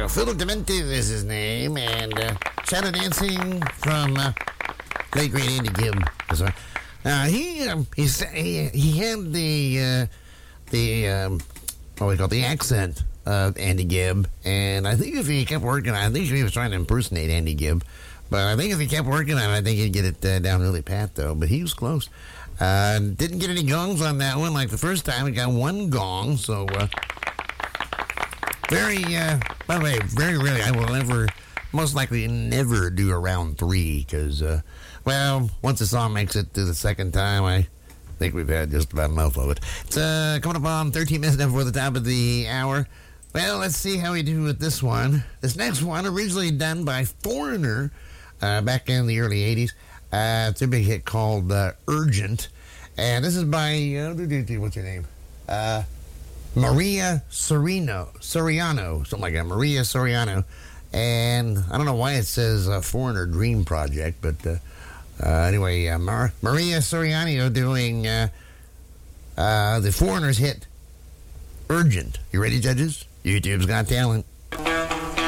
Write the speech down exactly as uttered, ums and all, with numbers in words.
Uh, Phil Demented is his name, and uh, Shadow Dancing from uh, late great Andy Gibb. Uh, he, um, he he he had the uh, the um, what we call the accent of Andy Gibb, and I think if he kept working on it, I think he was trying to impersonate Andy Gibb, but I think if he kept working on it, I think he'd get it uh, down really pat though. But he was close. Uh, didn't get any gongs on that one like the first time. He got one gong, so uh, very. Uh, by the way, very rarely I will ever, most likely never do a round three because. Uh, Well, once the song makes it to the second time, I think we've had just about enough of it. It's uh, coming up on thirteen minutes before the top of the hour. Well, let's see how we do with this one. This next one, originally done by Foreigner uh, back in the early eighties. Uh, it's a big hit called uh, Urgent. And this is by, uh, what's her name? Uh, Maria Soriano, Soriano, something like that. Maria Soriano. And I don't know why it says uh, Foreigner Dream Project, but... Uh, Uh, anyway, uh, Mar- Maria Soriano doing uh, uh, the Foreigners hit Urgent. You ready, judges? YouTube's Got Talent.